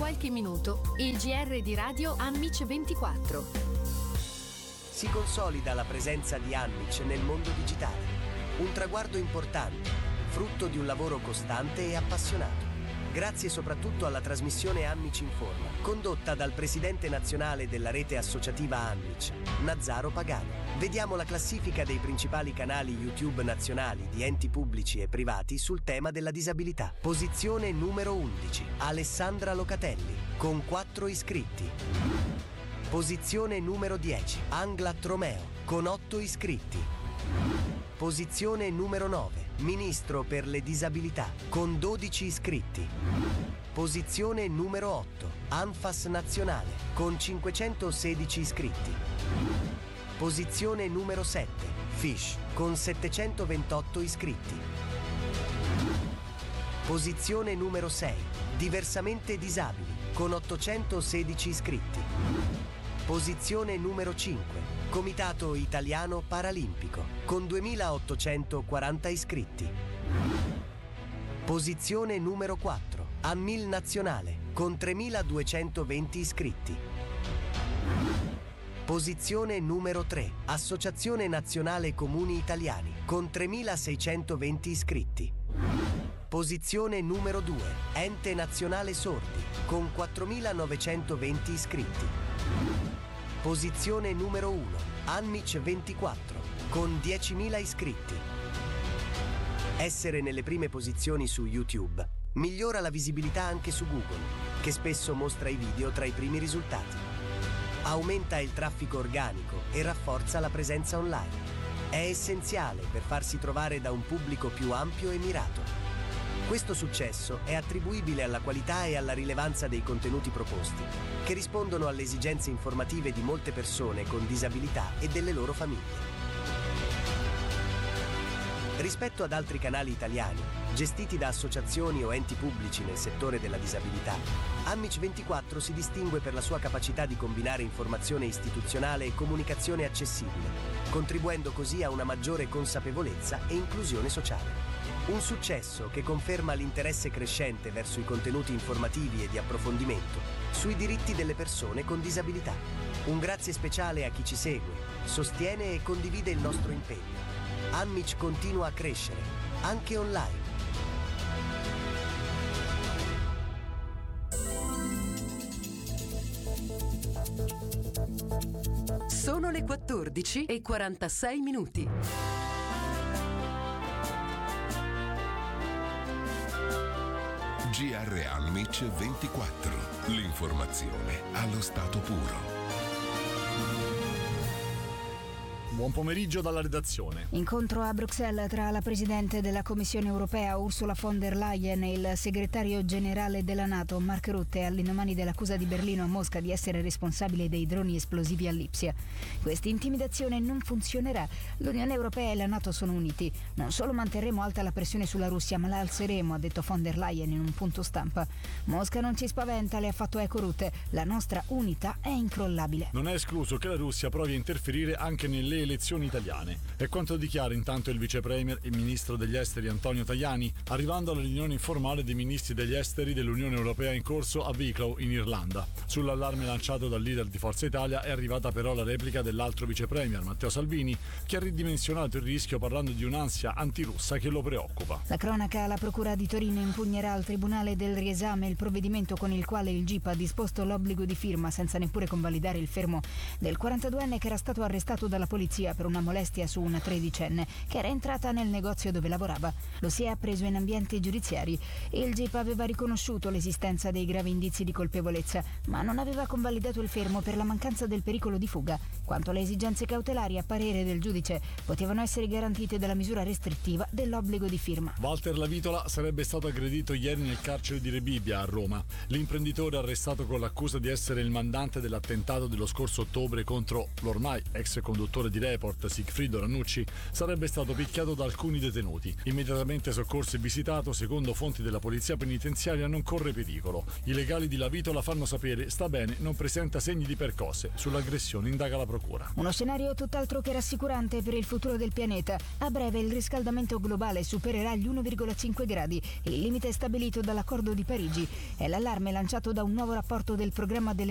qualche minuto il GR di Radio Anmic 24. Si consolida la presenza di Anmic nel mondo digitale. Un traguardo importante, frutto di un lavoro costante e appassionato. Grazie soprattutto alla trasmissione Anmic Informa, condotta dal presidente nazionale della rete associativa Anmic, Nazzaro Pagano. Vediamo la classifica dei principali canali YouTube nazionali di enti pubblici e privati sul tema della disabilità. Posizione numero 11, Alessandra Locatelli, con 4 iscritti. Posizione numero 10, Anglat Romeo, con 8 iscritti. Posizione numero 9, Ministro per le disabilità, con 12 iscritti. Posizione numero 8, Anfas Nazionale, con 516 iscritti. Posizione numero 7, Fish, con 728 iscritti. Posizione numero 6, Diversamente Disabili, con 816 iscritti. Posizione numero 5, Comitato Italiano Paralimpico, con 2840 iscritti. Posizione numero 4, Ammil Nazionale, con 3220 iscritti. Posizione numero 3, Associazione Nazionale Comuni Italiani, con 3620 iscritti. Posizione numero 2, Ente Nazionale Sordi, con 4920 iscritti. Posizione numero 1, Anmic 24, con 10.000 iscritti. Essere nelle prime posizioni su YouTube migliora la visibilità anche su Google, che spesso mostra i video tra i primi risultati. Aumenta il traffico organico e rafforza la presenza online. È essenziale per farsi trovare da un pubblico più ampio e mirato. Questo successo è attribuibile alla qualità e alla rilevanza dei contenuti proposti, che rispondono alle esigenze informative di molte persone con disabilità e delle loro famiglie. Rispetto ad altri canali italiani, gestiti da associazioni o enti pubblici nel settore della disabilità, Anmic 24 si distingue per la sua capacità di combinare informazione istituzionale e comunicazione accessibile, contribuendo così a una maggiore consapevolezza e inclusione sociale. Un successo che conferma l'interesse crescente verso i contenuti informativi e di approfondimento sui diritti delle persone con disabilità. Un grazie speciale a chi ci segue, sostiene e condivide il nostro impegno. Anmic continua a crescere, anche online. Sono le 14:46. GR Anmic 24. L'informazione allo stato puro. Buon pomeriggio dalla redazione. Incontro a Bruxelles tra la Presidente della Commissione europea Ursula von der Leyen e il Segretario Generale della NATO Mark Rutte all'indomani dell'accusa di Berlino a Mosca di essere responsabile dei droni esplosivi a Lipsia. Questa intimidazione non funzionerà. L'Unione Europea e la NATO sono uniti. Non solo manterremo alta la pressione sulla Russia, ma la alzeremo, ha detto von der Leyen in un punto stampa. Mosca non ci spaventa, le ha fatto eco Rutte. La nostra unità è incrollabile. Non è escluso che la Russia provi a interferire anche nelle elezioni italiane. È quanto dichiara intanto il vice premier e ministro degli esteri Antonio Tajani, arrivando alla riunione informale dei ministri degli esteri dell'Unione Europea in corso a Wicklow in Irlanda. Sull'allarme lanciato dal leader di Forza Italia è arrivata però la replica dell'altro vice premier Matteo Salvini, che ha ridimensionato il rischio parlando di un'ansia antirussa che lo preoccupa. La cronaca: la procura di Torino impugnerà al tribunale del riesame il provvedimento con il quale il GIP ha disposto l'obbligo di firma senza neppure convalidare il fermo del 42enne che era stato arrestato dalla polizia per una molestia su una 13enne che era entrata nel negozio dove lavorava. Lo si è appreso in ambienti giudiziari. Il GIP aveva riconosciuto l'esistenza dei gravi indizi di colpevolezza, ma non aveva convalidato il fermo per la mancanza del pericolo di fuga. Quanto alle esigenze cautelari, a parere del giudice, potevano essere garantite dalla misura restrittiva dell'obbligo di firma. Walter Lavitola sarebbe stato aggredito ieri nel carcere di Rebibbia a Roma. L'imprenditore, arrestato con l'accusa di essere il mandante dell'attentato dello scorso ottobre contro l'ormai ex conduttore di Report Sigfrido Rannucci, sarebbe stato picchiato da alcuni detenuti. Immediatamente soccorso e visitato, secondo fonti della polizia penitenziaria non corre pericolo. I legali di Lavitola fanno sapere sta bene, non presenta segni di percosse. Sull'aggressione indaga la procura. Uno scenario tutt'altro che rassicurante per il futuro del pianeta. A breve il riscaldamento globale supererà gli 1,5 gradi, il limite stabilito dall'Accordo di Parigi. È l'allarme lanciato da un nuovo rapporto del Programma delle